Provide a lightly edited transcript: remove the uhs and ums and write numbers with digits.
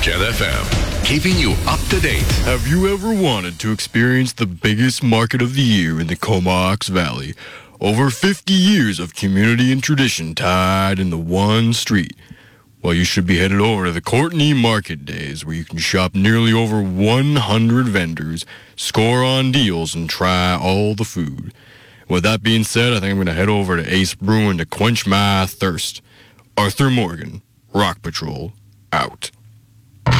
Jet FM, keeping you up to date. Have you ever wanted to experience the biggest market of the year in the Comox Valley? Over 50 years of community and tradition tied in the one street. Well, you should be headed over to the Courtney Market Days, where you can shop nearly over 100 vendors, score on deals, and try all the food. With that being said, I think I'm going to head over to Ace Brewing to quench my thirst. Arthur Morgan, Rock Patrol, out.